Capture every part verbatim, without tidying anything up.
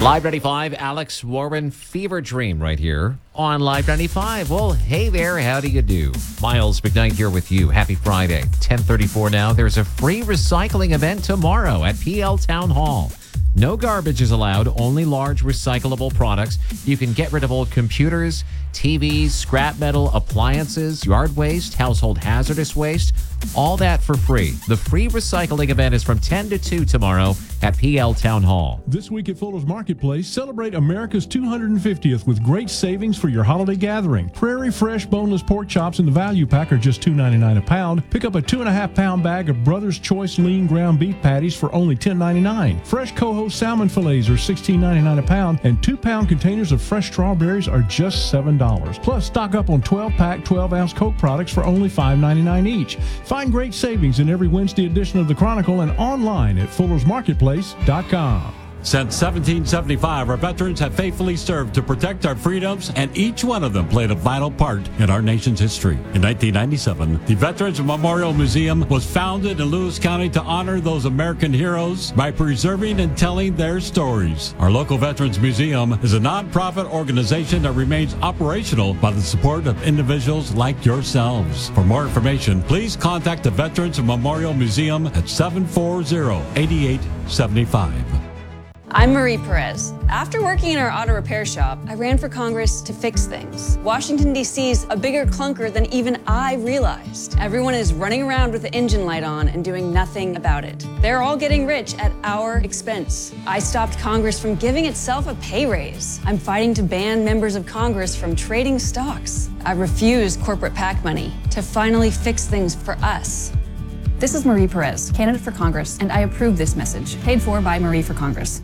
Live ninety-five, Alex Warren, Fever Dream right here on Live ninety-five. Well, hey there, how do you do? Miles McKnight here with you. Happy Friday. ten thirty-four now. There's a free recycling event tomorrow at P L Town Hall. No garbage is allowed, only large recyclable products. You can get rid of old computers, T Vs, scrap metal, appliances, yard waste, household hazardous waste, all that for free. The free recycling event is from ten to two tomorrow at P L Town Hall. This week at Fuller's Marketplace, celebrate America's two hundred fiftieth with great savings for your holiday gathering. Prairie Fresh boneless pork chops in the value pack are just two ninety-nine a pound. Pick up a two and a half pound bag of Brothers Choice lean ground beef patties for only ten ninety-nine. Fresh Coho salmon fillets are sixteen ninety-nine a pound, and two pound containers of fresh strawberries are just seven dollars. Plus, stock up on twelve pack, twelve ounce Coke products for only five ninety-nine each. Find great savings in every Wednesday edition of the Chronicle and online at fullers marketplace dot com. Since seventeen seventy-five, our veterans have faithfully served to protect our freedoms, and each one of them played a vital part in our nation's history. In nineteen ninety-seven, the Veterans Memorial Museum was founded in Lewis County to honor those American heroes by preserving and telling their stories. Our local Veterans Museum is a nonprofit organization that remains operational by the support of individuals like yourselves. For more information, please contact the Veterans Memorial Museum at seven four zero, eight eight seven five. I'm Marie Perez. After working in our auto repair shop, I ran for Congress to fix things. Washington, D C is a bigger clunker than even I realized. Everyone is running around with the engine light on and doing nothing about it. They're all getting rich at our expense. I stopped Congress from giving itself a pay raise. I'm fighting to ban members of Congress from trading stocks. I refuse corporate PAC money to finally fix things for us. This is Marie Perez, candidate for Congress, and I approve this message. Paid for by Marie for Congress.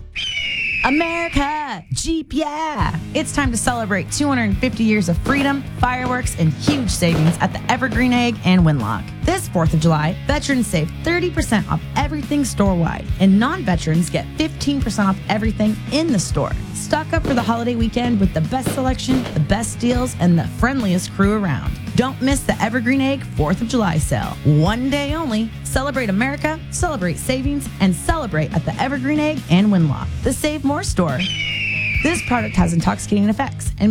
America, Jeep, yeah! It's time to celebrate two hundred fifty years of freedom, fireworks, and huge savings at the Evergreen Egg and Winlock. This fourth of July, veterans save thirty percent off everything store-wide, and non-veterans get fifteen percent off everything in the store. Stock up for the holiday weekend with the best selection, the best deals, and the friendliest crew around. Don't miss the Evergreen Egg fourth of July sale. One day only. Celebrate America, celebrate savings, and celebrate at the Evergreen Egg and Winlock, the Save More store. This product has intoxicating effects and